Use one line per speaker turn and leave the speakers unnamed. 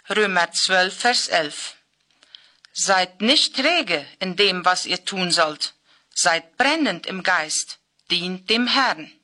Römer 12, Vers 11. Seid nicht träge in dem, was ihr tun sollt. Seid brennend im Geist, dient dem Herrn.